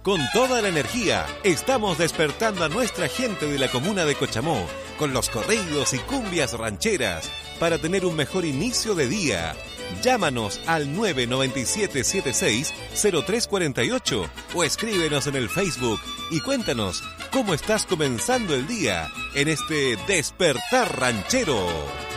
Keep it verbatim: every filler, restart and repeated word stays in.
con toda la energía. Estamos despertando a nuestra gente de la comuna de Cochamó con los corridos y cumbias rancheras para tener un mejor inicio de día. Llámanos al nueve nueve siete siete seis cero tres cuatro ocho o escríbenos en el Facebook y cuéntanos cómo estás comenzando el día en este Despertar Ranchero.